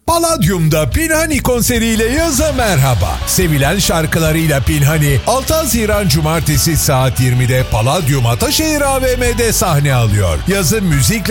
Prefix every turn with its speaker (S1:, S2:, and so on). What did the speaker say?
S1: Palladium'da Pinhani konseriyle yaza merhaba. Sevilen şarkılarıyla Pinhani 6 Haziran Cumartesi saat 20'de Palladium Ataşehir AVM'de sahne alıyor. Yazın müzikle